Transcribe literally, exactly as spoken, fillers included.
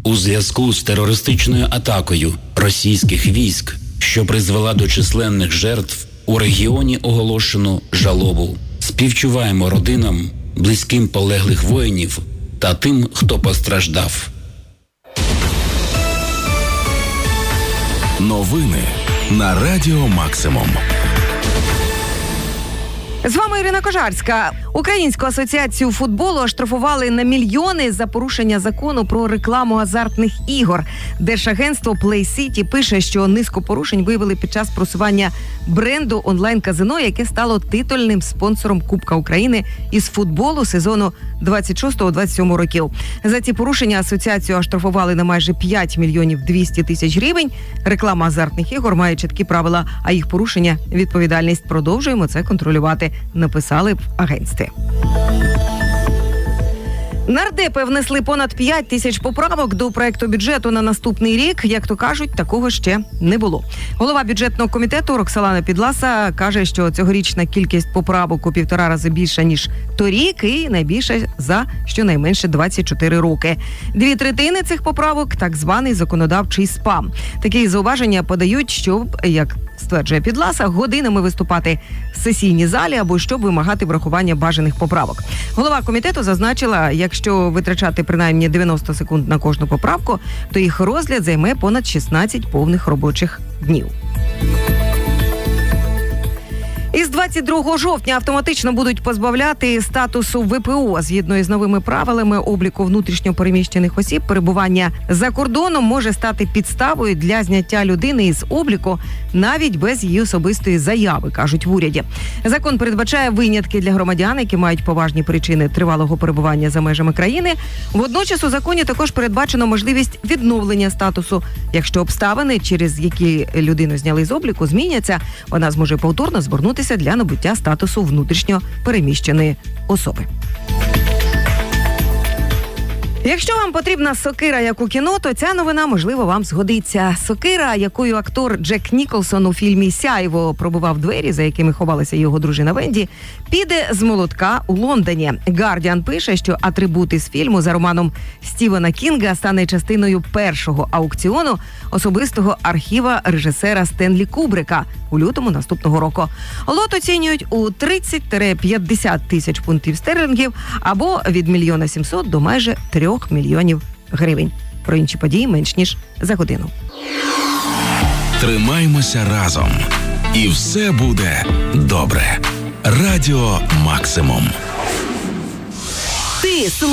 У зв'язку з терористичною атакою російських військ, що призвела до численних жертв, у регіоні оголошено жалобу. Співчуваємо родинам, близьким полеглих воїнів та тим, хто постраждав. Новини на Радіо Максимум. З вами Ірина Кожарська. Українську асоціацію футболу оштрафували на мільйони за порушення закону про рекламу азартних ігор. Держагентство Play City пише, що низку порушень виявили під час просування бренду онлайн-казино, яке стало титульним спонсором Кубка України із футболу сезону двадцять шостого - двадцять сьомого років. За ці порушення асоціацію оштрафували на майже п'ять мільйонів двісті тисяч гривень. Реклама азартних ігор має чіткі правила, а їх порушення – відповідальність. Продовжуємо це контролювати, написали в агентстві. Нардепи внесли понад п'ять тисяч поправок до проекту бюджету на наступний рік. Як то кажуть, такого ще не було. Голова бюджетного комітету Роксолана Підласа каже, що цьогорічна кількість поправок у півтора рази більша, ніж торік, і найбільша за щонайменше двадцять чотири роки. Дві третини цих поправок – так званий законодавчий спам. Такі зауваження подають, щоб, як стверджує Підласа, годинами виступати в сесійній залі або щоб вимагати врахування бажаних поправок. Голова комітету зазначила, якщо витрачати принаймні дев'яносто секунд на кожну поправку, то їх розгляд займе понад шістнадцять повних робочих днів. Із двадцять другого жовтня автоматично будуть позбавляти статусу ве пе о. Згідно із новими правилами обліку внутрішньопереміщених осіб, перебування за кордоном може стати підставою для зняття людини із обліку навіть без її особистої заяви, кажуть в уряді. Закон передбачає винятки для громадян, які мають поважні причини тривалого перебування за межами країни. Водночас у законі також передбачено можливість відновлення статусу. Якщо обставини, через які людину зняли з обліку, зміняться, вона зможе повторно звернутися для набуття статусу внутрішньо переміщеної особи. Якщо вам потрібна сокира, як у кіно, то ця новина, можливо, вам згодиться. Сокира, якою актор Джек Ніколсон у фільмі «Сяйво» пробивав двері, за якими ховалася його дружина Венді, піде з молотка у Лондоні. Guardian пише, що атрибути з фільму за романом Стівена Кінга стане частиною першого аукціону особистого архіва режисера Стенлі Кубрика у лютому наступного року. Лот оцінюють у тридцять - п'ятдесят тисяч фунтів стерлінгів або від мільйона сімсот до майже трьох мільйонів гривень. Про інші події менш ніж за годину. Тримаймося разом. І все буде добре. Радіо Максимум. Ти